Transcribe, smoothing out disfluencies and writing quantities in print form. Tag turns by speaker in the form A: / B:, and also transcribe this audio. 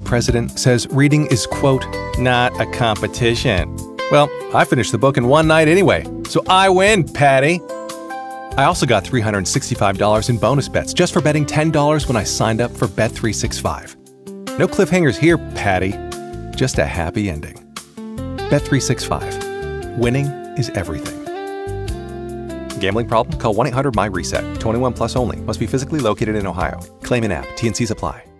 A: president says reading is, quote, not a competition. Well, I finished the book in one night anyway, so I win, Patty. I also got $365 in bonus bets just for betting $10 when I signed up for Bet365. No cliffhangers here, Patty. Just a happy ending. Bet365. Winning is everything. Gambling problem? Call 1-800-MY-RESET. 21 plus only. Must be physically located in Ohio. Claim in app. T&Cs apply.